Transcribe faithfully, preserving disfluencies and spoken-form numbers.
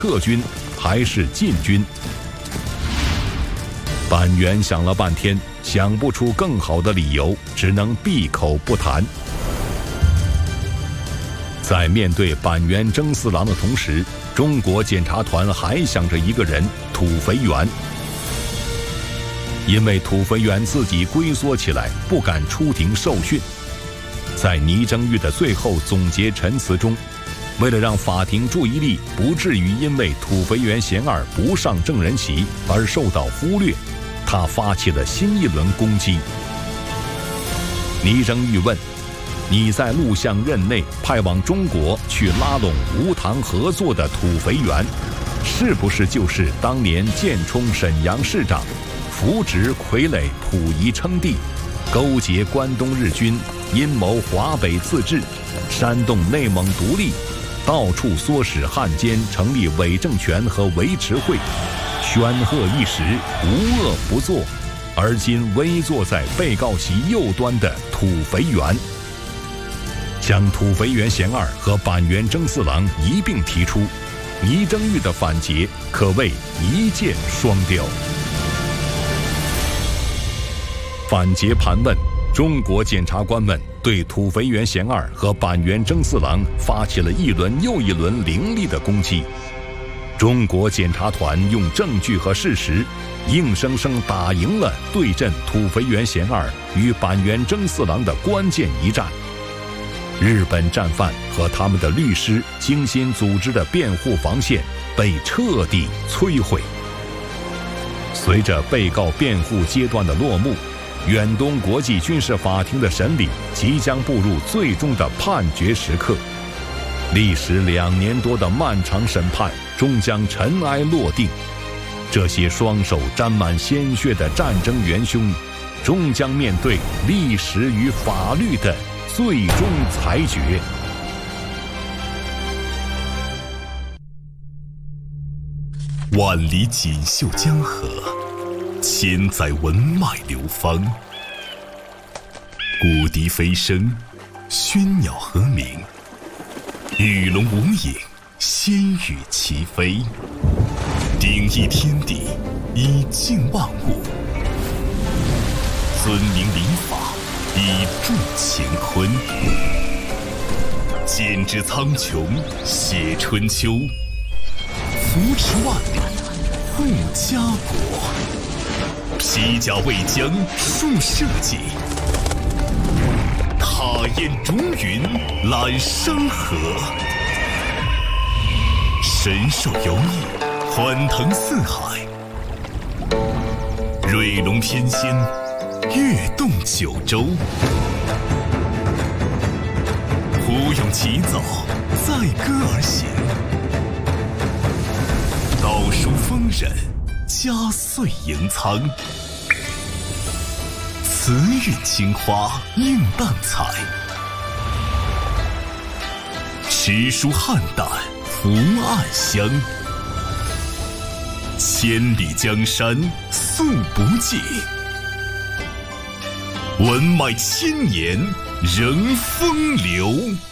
撤军还是进军？板垣想了半天，想不出更好的理由，只能闭口不谈。在面对板垣征四郎的同时，中国检察团还想着一个人——土肥原。因为土肥原自己龟缩起来，不敢出庭受讯。在倪正玉的最后总结陈词中，为了让法庭注意力不至于因为土肥原贤二不上证人席而受到忽略，他发起了新一轮攻击。倪正玉问：你在陆相任内派往中国去拉拢吴唐合作的土肥原，是不是就是当年建冲沈阳市长，扶植傀儡溥仪称帝，勾结关东日军，阴谋华北自治，煽动内蒙独立，到处唆使汉奸成立伪政权和维持会，煊赫一时，无恶不作，而今危坐在被告席右端的土肥原？将土肥原贤二和板垣征四郎一并提出，倪正玉的反诘可谓一箭双雕。反诘盘问，中国检察官们对土肥原贤二和板垣征四郎发起了一轮又一轮凌厉的攻击。中国检察团用证据和事实，硬生生打赢了对阵土肥原贤二与板垣征四郎的关键一战。日本战犯和他们的律师精心组织的辩护防线被彻底摧毁。随着被告辩护阶段的落幕，远东国际军事法庭的审理即将步入最终的判决时刻。历时两年多的漫长审判终将尘埃落定，这些双手沾满鲜血的战争元凶，终将面对历史与法律的最终裁决。 万里锦绣江河，千载文脉流芳。古笛飞声，喧鸟和鸣，与龙无影，仙羽齐飞。鼎益天地，以静万物；尊明礼法，以助乾坤。剪纸苍穹，写春秋；扶持万里，护家国。披甲为将，树社稷；踏烟逐云，揽山河。神兽游弋，欢腾四海；瑞龙翩跹，跃动九州。胡咏起早，载歌而行；道书丰稔，佳岁迎苍。慈韵青花映淡彩，持书汉胆伏暗香。千里江山诉不尽，文脉千年仍风流。